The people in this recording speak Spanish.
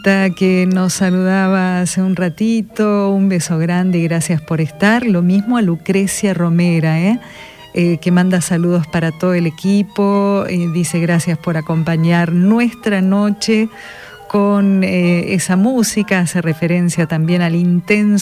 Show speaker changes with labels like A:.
A: que nos saludaba hace un ratito, un beso grande y gracias por estar. Lo mismo a Lucrecia Romera, que manda saludos para todo el equipo, dice gracias por acompañar nuestra noche con esa música, hace referencia también al intenso